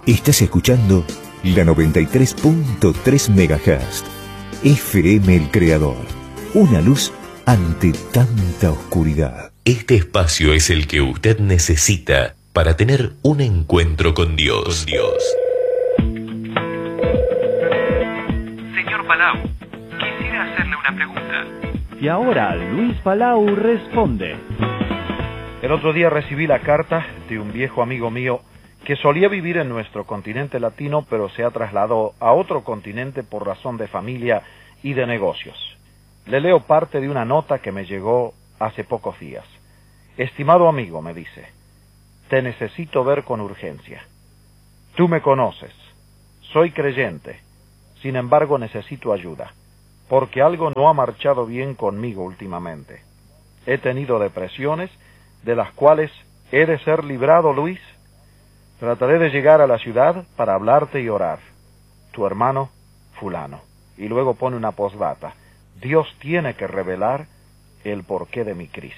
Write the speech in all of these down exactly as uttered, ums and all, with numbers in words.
Estás escuchando la noventa y tres punto tres megahertz. F M El Creador. Una luz ante tanta oscuridad. Este espacio es el que usted necesita para tener un encuentro con Dios. Con Dios. Señor Palau, quisiera hacerle una pregunta. Y ahora Luis Palau responde. El otro día recibí la carta de un viejo amigo mío que solía vivir en nuestro continente latino, pero se ha trasladado a otro continente por razón de familia y de negocios. Le leo parte de una nota que me llegó hace pocos días. Estimado amigo, me dice, te necesito ver con urgencia. Tú me conoces, soy creyente, sin embargo necesito ayuda, porque algo no ha marchado bien conmigo últimamente. He tenido depresiones, de las cuales he de ser librado, Luis. Trataré de llegar a la ciudad para hablarte y orar. Tu hermano, fulano. Y luego pone una postdata. Dios tiene que revelar el porqué de mi crisis.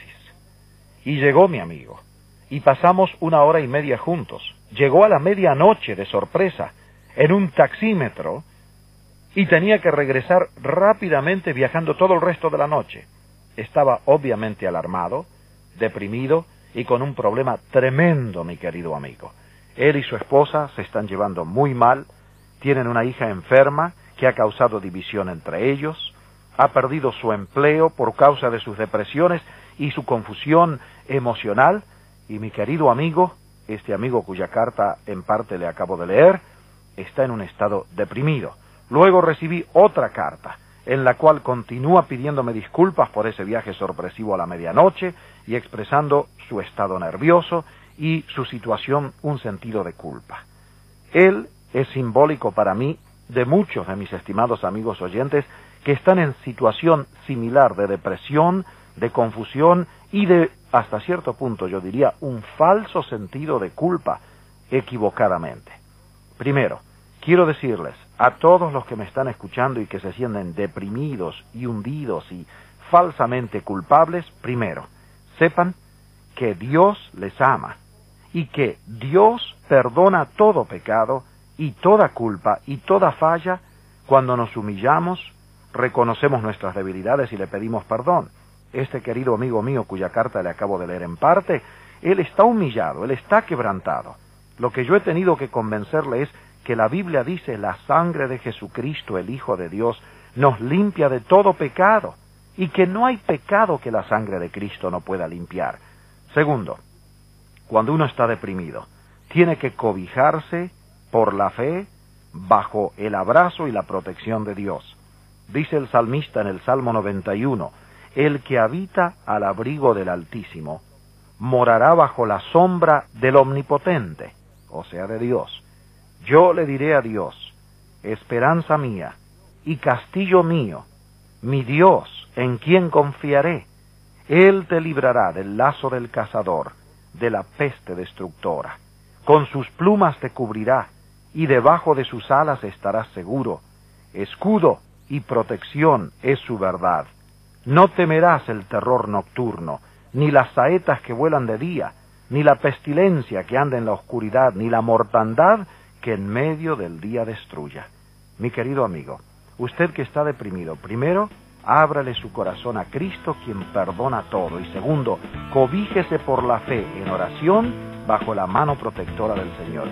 Y llegó mi amigo. Y pasamos una hora y media juntos. Llegó a la medianoche de sorpresa, en un taxímetro, y tenía que regresar rápidamente viajando todo el resto de la noche. Estaba obviamente alarmado, deprimido y con un problema tremendo, mi querido amigo. Él y su esposa se están llevando muy mal, tienen una hija enferma que ha causado división entre ellos, ha perdido su empleo por causa de sus depresiones y su confusión emocional, y mi querido amigo, este amigo cuya carta en parte le acabo de leer, está en un estado deprimido. Luego recibí otra carta, en la cual continúa pidiéndome disculpas por ese viaje sorpresivo a la medianoche y expresando su estado nervioso y su situación un sentido de culpa. Él es simbólico para mí de muchos de mis estimados amigos oyentes que están en situación similar de depresión, de confusión y de, hasta cierto punto yo diría, un falso sentido de culpa equivocadamente. Primero, quiero decirles a todos los que me están escuchando y que se sienten deprimidos y hundidos y falsamente culpables, primero, sepan que Dios les ama y que Dios perdona todo pecado y toda culpa y toda falla cuando nos humillamos, reconocemos nuestras debilidades y le pedimos perdón. Este querido amigo mío cuya carta le acabo de leer en parte, él está humillado, él está quebrantado. Lo que yo he tenido que convencerle es que la Biblia dice, la sangre de Jesucristo, el Hijo de Dios, nos limpia de todo pecado, y que no hay pecado que la sangre de Cristo no pueda limpiar. Segundo, cuando uno está deprimido, tiene que cobijarse por la fe bajo el abrazo y la protección de Dios. Dice el salmista en el Salmo noventa y uno, el que habita al abrigo del Altísimo, morará bajo la sombra del Omnipotente, o sea, de Dios. Yo le diré a Dios, esperanza mía y castillo mío, mi Dios, en quien confiaré. Él te librará del lazo del cazador, de la peste destructora. Con sus plumas te cubrirá, y debajo de sus alas estarás seguro. Escudo y protección es su verdad. No temerás el terror nocturno, ni las saetas que vuelan de día, ni la pestilencia que anda en la oscuridad, ni la mortandad que en medio del día destruya. Mi querido amigo, usted que está deprimido, primero, ábrale su corazón a Cristo, quien perdona todo, y segundo, cobíjese por la fe en oración bajo la mano protectora del Señor.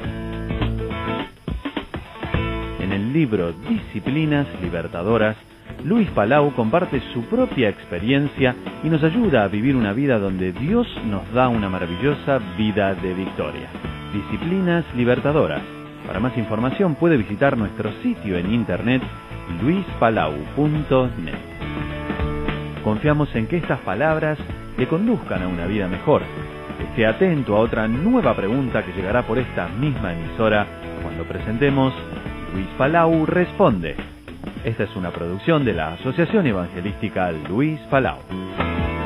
En el libro Disciplinas Libertadoras, Luis Palau comparte su propia experiencia y nos ayuda a vivir una vida donde Dios nos da una maravillosa vida de victoria. Disciplinas Libertadoras. Para más información puede visitar nuestro sitio en internet luis palau punto net. Confiamos en que estas palabras le conduzcan a una vida mejor. Esté atento a otra nueva pregunta que llegará por esta misma emisora cuando presentemos Luis Palau Responde. Esta es una producción de la Asociación Evangelística Luis Palau.